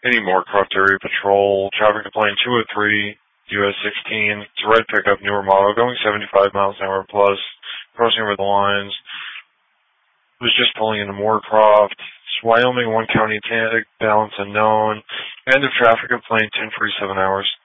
Any Moorcroft area patrol. Traffic complaint 203, US 16. It's a red pickup, newer model, going 75 miles an hour plus, crossing over the lines. Was just pulling into Moorcroft. It's Wyoming, 1 county, balance unknown. End of traffic complaint, 10:47 hours.